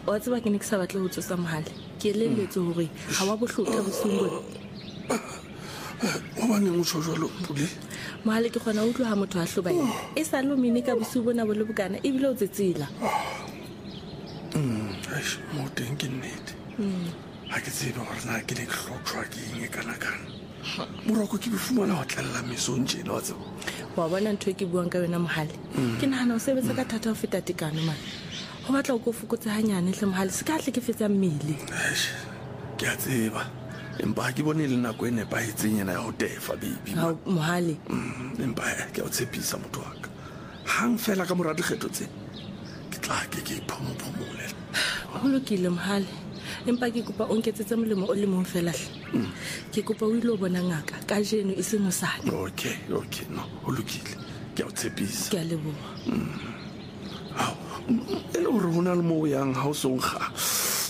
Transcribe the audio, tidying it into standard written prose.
wa tseba ke ne ke sa batle ho tsosa mohale ke elelletse hore ha wa bohlokwa bosiung bona. O baneng o tjho jwalo Pule? Mohale ke kgona ho tloha motho a hlobaela e sa lo mine ka bosiu bona bo le bokana ebile o tsetsela. Mo teng ke nnete. Ha ke tsebe gore na ke le hlotshwa ke eng kana moroko ke bofumana ho tlalla mesong tjena wa tseba. Wa bona ntho e ke buang ka yona Mohale ke nahana o sebetsa ka thata ho feta tekano man. Ho batla o fokotse hanyane hle Mohale se ka hle ke fetsa mmele. Ke a tseba empa ke bone le nako e nepahetseng ena ya ho tefa baby. Ha Mohale empa ke a o tshepisa motho wa ka hang fela ka mora dikgetho tse ke tla ke phomole. Ho lokile Mohale empa ke kopa o nketsetse molemo o le mong fela hle. Ke kopa o ile o bona ngaka ka jeno e seng mosane. Okay no ho lokile ke a o tshepisa. Ke a leboha. Ele hore hona le mo yang ha o so nkga